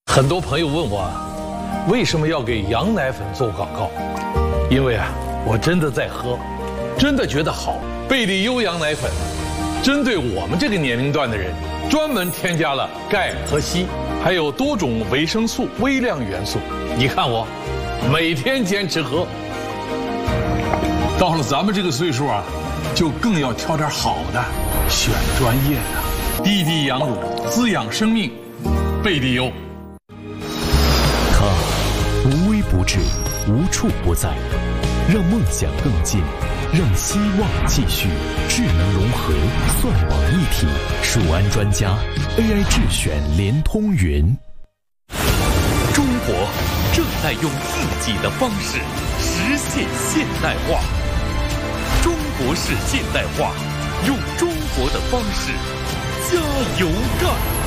很多朋友问我，为什么要给羊奶粉做广告？因为我真的在喝，真的觉得好。贝利优羊奶粉，针对我们这个年龄段的人，专门添加了钙和硒，还有多种维生素、微量元素。你看我，每天坚持喝。到了咱们这个岁数就更要挑点好的，选专业的，滴滴羊乳，滋养生命，贝利优。 它无微不至，无处不在，让梦想更近，让希望继续，智能融合，算网一体，数安专家 AI 智选联通云。 中国正在用自己的方式实现现代化，中国式现代化，用中国的方式加油干。